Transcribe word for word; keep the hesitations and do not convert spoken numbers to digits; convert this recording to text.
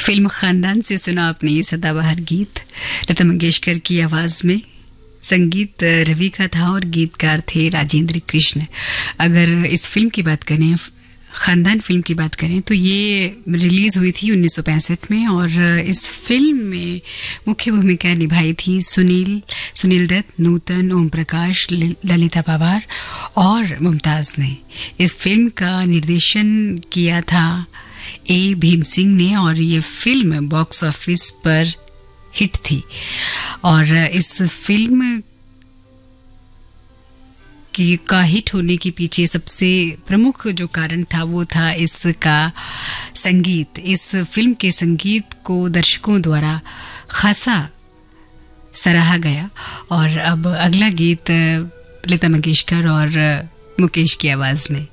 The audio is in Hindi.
फिल्म खानदान से सुना आपने ये सदाबहार गीत लता मंगेशकर की आवाज में। संगीत रवि का था और गीतकार थे राजेंद्र कृष्ण। अगर इस फिल्म की बात करें, खानदान फिल्म की बात करें, तो ये रिलीज हुई थी उन्नीस सौ पैंसठ में और इस फिल्म में मुख्य भूमिका निभाई थी सुनील सुनील दत्त, नूतन, ओम प्रकाश, ललिता पवार और मुमताज ने। इस फिल्म का निर्देशन किया था ए भीम सिंह ने और ये फिल्म बॉक्स ऑफिस पर हिट थी। और इस फिल्म की का हिट होने के पीछे सबसे प्रमुख जो कारण था वो था इसका संगीत। इस फिल्म के संगीत को दर्शकों द्वारा खासा सराहा गया। और अब अगला गीत लता मंगेशकर और मुकेश की आवाज में।